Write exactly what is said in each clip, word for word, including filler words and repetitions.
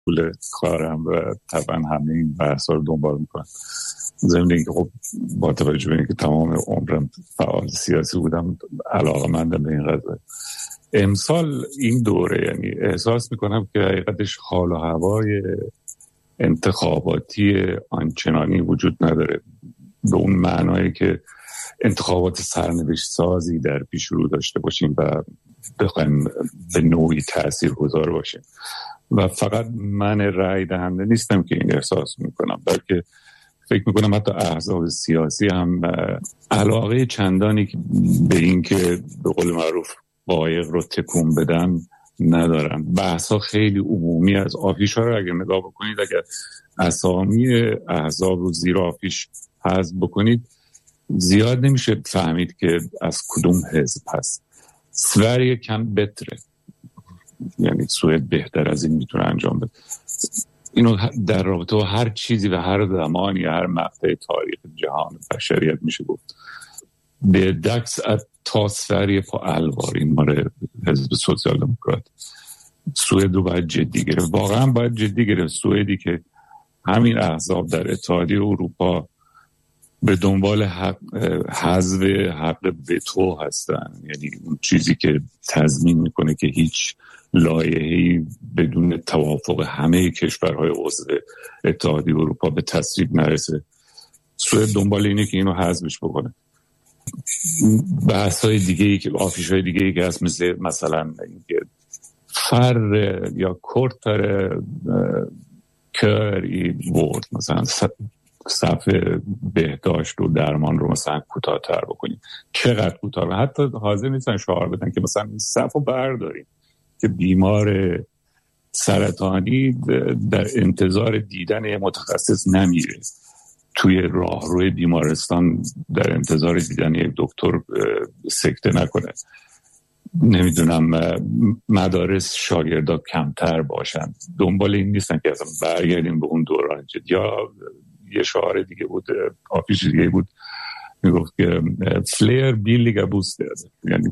طول کارم و طبعا همه این بحثا رو دنبال میکنم. ضمن اینکه خب با توجه به اینکه تمام عمرم فعال سیاسی بودم علاقه‌مندم به این قضیه. امسال این دوره یعنی احساس میکنم که حقیقتش حال و هوای انتخاباتی آنچنانی وجود نداره به اون معنایی که انتخابات سرنوشت سازی در پیش رو داشته باشیم و بخوایم به نوعی تاثیرگذار باشیم و فقط من رأی دهنده نیستم که این احساس میکنم، بلکه فکر میکنم حتی احزاب سیاسی هم علاقه چندانی به این که به قول معروف قایق رو تکون بدن ندارن. بحثا خیلی عمومی از آفیش ها رو اگر نگاه بکنید، اگر اسامی احزاب رو زیر آفیش حذف بکنید زیاد نمیشه فهمید که از کدوم حزب هست. سوریه کم بهتره، یعنی سوئد بهتر از این میتونه انجام بده. اینو در رابطه با هر چیزی و هر زمانی یا هر مقطع تاریخ جهان بشریت میشه گفت. به دکس تا سوریه پا الوار این ماره حزب سوسیال دموکرات. سوئد رو باید جدی گرفت، واقعا باید جدی گرفت. سوئدی که همین احزاب در اتحادیه اروپا به دنبال حذف حق وتو هستن، یعنی اون چیزی که تضمین میکنه که هیچ لایحه‌ای بدون توافق همه کشورهای عضو اتحادیه اروپا به تصویب نرسه. سوئد دنبال اینه که اینو حذفش بکنه. بحث‌های دیگه‌ای که آفیش‌های دیگه‌ای که هست مثل مثلا فر یا کورتر کر ای ورد، مثلا صفحه بهداشت و درمان رو مثلا کوتاه‌تر بکنیم. چقدر کوتاه؟ حتی حاضر نیستن شعار بدن که مثلا صفحه برداریم که بیمار سرطانی در انتظار دیدن یه متخصص نمیره، توی راهروی بیمارستان در انتظار دیدن یک دکتر سکته نکنه. نمیدونم مدارس شاگردا کمتر باشن. دنبال این نیستن که اصلا برگردیم به اون دوران جد. یا یه شعار دیگه بود، آفیش دیگه بود، میگفت که فلیر بیلیگا بوسته، یعنی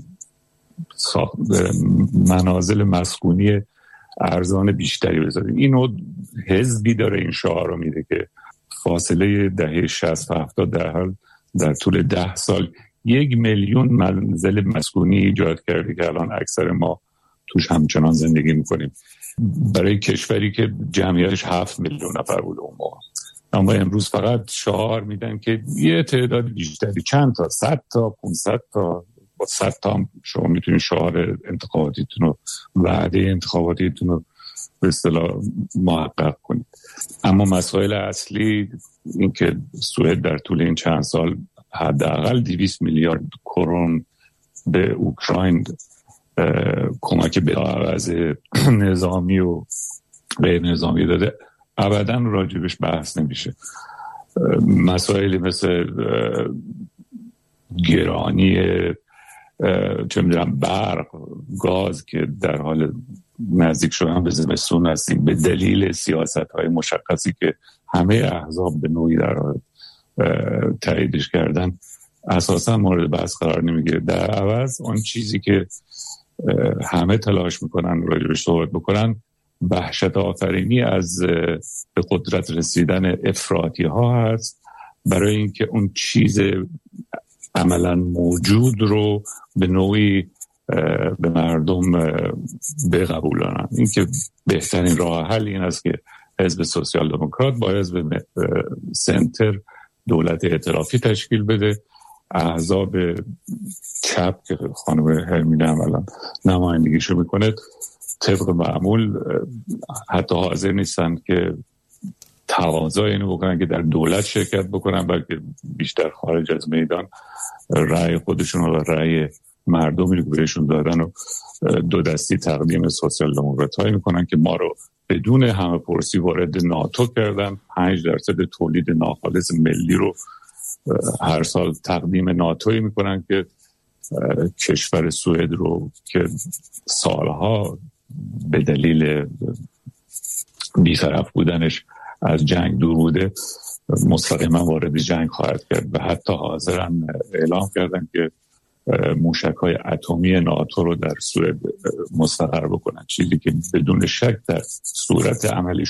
منازل مسکونی ارزان بیشتری بذاریم. اینو حزبی داره این شعار رو میده که فاصله دهه شصت و هفتاد در حال در طول ده سال یک میلیون منزل مسکونی ایجاد کرده که الان اکثر ما توش همچنان زندگی میکنیم، برای کشوری که جمعیتش هفت میلیون نفر بود اون موقع. اما امروز فقط شعار میدن که یه تعداد بیشتری، چند تا، صد تا، پونصد تا، با صد تا هم شما میتونید شعار انتخاباتیتون رو، وعده انتخاباتیتون رو به اصطلاح محقق کنید. اما مسائل اصلی این که سوئد در طول این چند سال حداقل دویست میلیارد کرون به اوکراین کمک به عوض نظامی و غیر نظامی داده، ابداً راجبش بحث نمیشه. مسائلی مثل گرانی چه میدونم برق، گاز که در حال نزدیک شدن به زمستون هستیم به دلیل سیاست‌های مشخصی که همه احزاب به نوعی در حال تاییدش کردن، اساسا مورد بحث قرار نمیگیره. در عوض اون چیزی که همه تلاش میکنن راجبش صحبت بکنن، وحشت آفرینی از به قدرت رسیدن افراطی ها هست برای اینکه اون چیز عملا موجود رو به نوعی به مردم بقبولانن. این که بهترین راه حل این است که حزب سوسیال دموکرات با حزب سنتر دولت ائتلافی تشکیل بده. احزاب چپ که خانم هرمینه عملا نمایندگیشو میکنه طبق معمول حتی حاضر نیستن که تقاضای اینو بکنن که در دولت شرکت بکنن، بلکه بیشتر خارج از میدان رأی خودشون و رأی مردمی رو بهشون دادن و دو دستی تقدیم سوسیال دموکرات هایی میکنن که ما رو بدون همه پرسی وارد ناتو کردن. پنج درصد تولید ناخالص ملی رو هر سال تقدیم ناتوی میکنن که کشور سوئد رو که سالها به دلیل بی‌طرف بودنش از جنگ دور بوده مستقیما وارد جنگ خواهد کرد و حتی حاضرن اعلام کردن که موشک‌های اتمی ناتو رو در سوئد مستقر بکنن، چیزی که بدون شک در صورت عملی